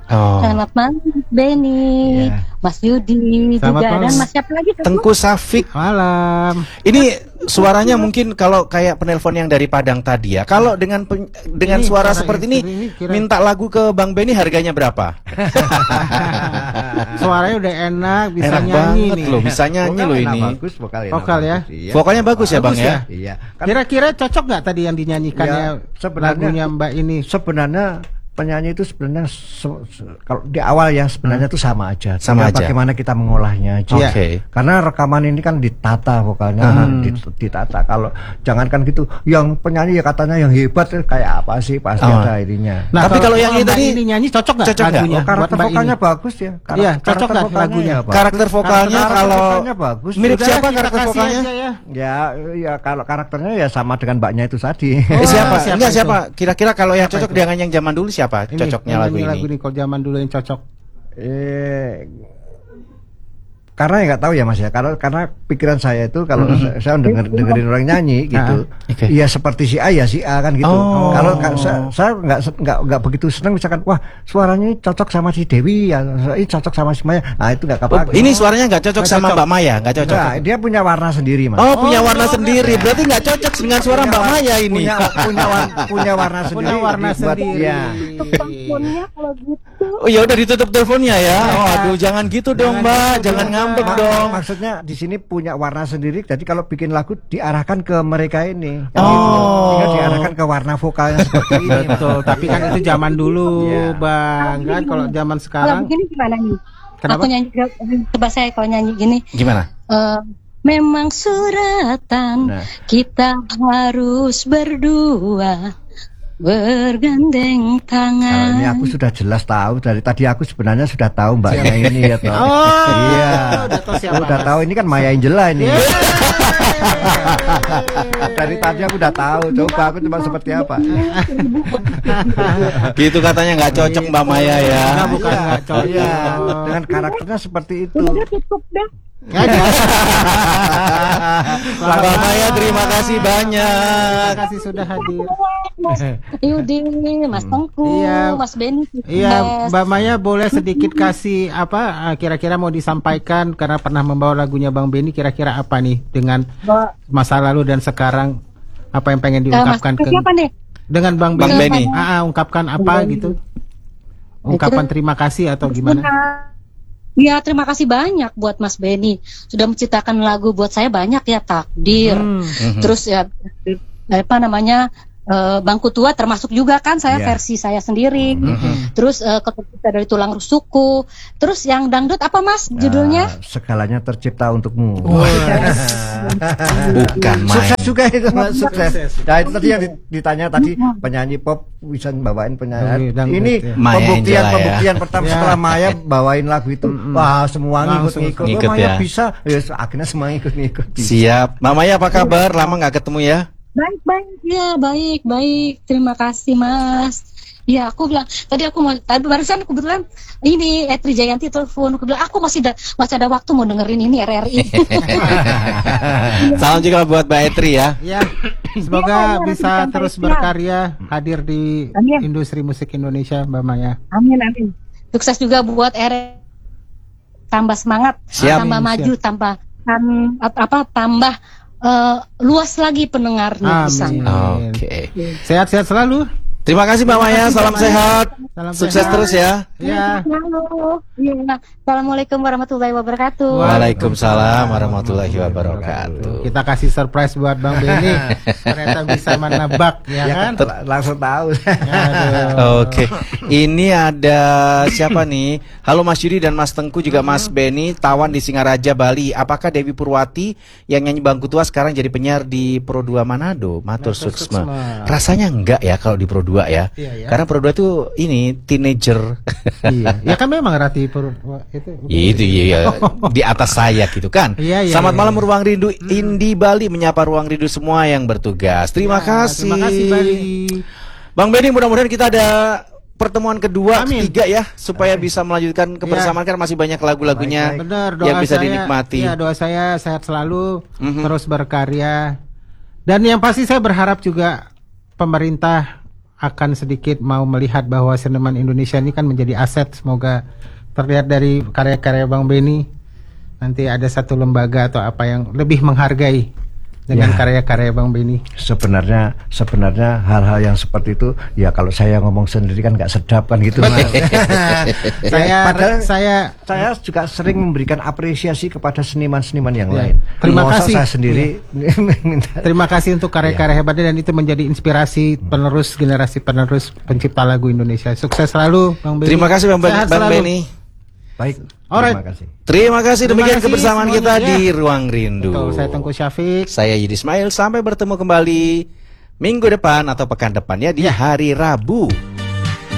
Selamat malam Benny, Mas Yudi juga dan Mas siapa lagi? Tengku Safik. Malam. Ini suaranya mungkin kalau kayak penelpon yang dari Padang tadi ya. Kalau dengan suara seperti ini minta lagu ke Bang Benny harganya berapa? Suaranya udah enak, bisa enak nyanyi banget nih. loh, bisa nyanyi loh ini. Bagus vokalnya. Vokal ya. Iya. Vokalnya bagus ya Bang ya. Iya. Kira-kira cocok nggak tadi yang dinyanyikannya lagunya Mbak ini? Sebenarnya penyanyi itu sebenarnya kalau di awal ya sebenarnya itu sama aja. Sama aja. Bagaimana kita mengolahnya aja. Oke. Karena rekaman ini kan ditata vokalnya, ditata. Kalau jangankan gitu, yang penyanyi ya katanya yang hebat kayak apa sih pasti ada ininya. Nah, tapi kalau yang Mbak tadi ini nyanyi cocok nggak cocok nggak? lagunya? Karakter buat Mbak vokalnya ini? bagus ya. Iya, cocok nggak lagunya? Karakter vokalnya kalau bagus. mirip Udah, siapa kita karakter kasih vokalnya? aja ya. Ya kalau karakternya ya sama dengan mbaknya itu tadi. Siapa? siapa Enggak itu? siapa? Kira-kira kalau yang Siapa cocok dengan yang zaman dulu siapa? Ini, Cocoknya lagu lagu ini. ini kalau zaman dulu yang cocok. Karena ya nggak tahu ya Mas ya, karena pikiran saya itu kalau saya dengerin orang nyanyi gitu, ya seperti si A ya si A kan gitu. Kalau saya nggak begitu senang misalkan wah suaranya cocok sama si Dewi ya, ini cocok sama si Maya, nah itu nggak apa-apa. Ini suaranya nggak cocok sama Mbak Maya, nggak cocok. Nah, dia punya warna sendiri Mas. Oh, punya warna sendiri, berarti nggak cocok dengan suara Mbak Maya ini. Punya warna sendiri. Punya warna sendiri. Ya. Teleponnya kalau gitu. Oh ya udah ditutup teleponnya ya. Oh aduh jangan gitu dong Mbak, jangan ngambek dong. Maksudnya di sini punya warna sendiri. Jadi kalau bikin lagu diarahkan ke mereka ini. Oh. Tinggal diarahkan ke warna vokalnya seperti ini. Betul, tapi kan itu zaman dulu, Bang. Kan kalau zaman Kalau sekarang begini gimana nih? Kenapa? Aku nyanyi, coba saya kalau nyanyi gini. Gimana? Memang suratan kita harus berdua bergandeng Nah, tangan. ini aku sudah jelas tahu dari tadi aku sebenarnya sudah tahu mbaknya ini ya toh. Iya. udah tahu siapa. Udah tahu ini kan Maya Angela ini. Dari tadi aku udah tahu. Coba aku cuma seperti apa. Gitu katanya nggak cocok Mbak Maya ya. Nah, bukan nggak cocok. Iya. Dengan karakternya seperti itu. Udah tutup dah. Mbak Maya terima kasih banyak. Terima kasih sudah hadir. Mas Yudi, Mas Tengku, Iya. Mas Benny. Iya, Mbak Maya boleh sedikit kasih apa kira-kira mau disampaikan karena pernah membawa lagunya Bang Benny, kira-kira apa nih dengan masa lalu dan sekarang apa yang pengen diungkapkan Mas, siapa nih? dengan Bang Bang Benny? Benny. Ungkapkan apa gitu? Ungkapan terima kasih atau gimana? Ya terima kasih banyak buat Mas Benny sudah menciptakan lagu buat saya banyak ya takdir. Terus ya apa namanya Bangku Tua termasuk juga kan saya versi saya sendiri. Terus Ketercipta dari Tulang Rusukku. Terus yang dangdut apa Mas judulnya? Segalanya tercipta untukmu. Bukan main. Sukses juga itu Mas, sukses. Nah itu tadi yang ditanya tadi penyanyi pop bisa bawain penyanyi. Ini pembuktian pertama setelah Maya bawain lagu itu. Wah semua ngikut. Maya bisa. Ya akhirnya semua ngikut. Siap. Mbak Maya apa kabar? Lama nggak ketemu ya? Baik. Terima kasih Mas. Ya aku bilang tadi barusan kebetulan ini Etri Jayanti telepon. Aku bilang aku masih ada waktu mau dengerin ini RRI. Salam juga buat Mbak Etri ya. Ya, semoga bisa terus berkarya hadir di industri musik Indonesia, Mbak Maya. Amin. Sukses juga buat RRI. Tambah semangat, tambah maju, tambah luas lagi pendengarnya. Oke. Sehat-sehat selalu. Terima kasih Mbak Maya, salam sehat. Sukses terus ya. Ya. Assalamualaikum warahmatullahi wabarakatuh. Waalaikumsalam warahmatullahi wabarakatuh. Kita kasih surprise buat Bang Benny. Ternyata bisa menebak ya kan? Langsung tahu. Oke. Ini ada siapa nih? Halo Mas Yudi dan Mas Tengku juga Mas Benny, Tawan di Singaraja Bali. Apakah Dewi Purwati yang nyanyi Bangku Tua sekarang jadi penyiar di Pro 2 Manado? Matur suksma. Rasanya enggak ya kalau di Pro 2 ya. Karena Pro 2 itu ini teenager. Iya. Ya kan memang Rati itu iya di atas saya gitu kan. Selamat malam Ruang Rindu Indi Bali, menyapa Ruang Rindu semua yang bertugas. Terima kasih. Terima kasih Bali. Bang Benny, mudah-mudahan kita ada pertemuan kedua, ketiga ya, supaya bisa melanjutkan kebersamaan karena masih banyak lagu-lagunya yang bisa dinikmati. Ya, doa saya sehat selalu, terus berkarya. Dan yang pasti saya berharap juga pemerintah akan sedikit mau melihat bahwa seniman Indonesia ini kan menjadi aset. Semoga terlihat dari karya-karya Bang Benny nanti ada satu lembaga atau apa yang lebih menghargai dengan karya-karya Bang Benny. Sebenarnya hal-hal yang seperti itu ya kalau saya ngomong sendiri kan nggak sedap kan gitu. Saya juga sering memberikan apresiasi kepada seniman-seniman yang lain. Terima kasih. Saya sendiri minta. Terima kasih untuk karya-karya hebatnya, dan itu menjadi inspirasi penerus generasi penerus pencipta lagu Indonesia. Sukses selalu Bang Benny. Terima kasih Bang Benny. Baik. Alright. Terima kasih. Demikian kebersamaan kita di Ruang Rindu. Betul, saya Tengku Syafiq. Saya Yudi Ismail. Sampai bertemu kembali minggu depan atau pekan depannya di hari Rabu.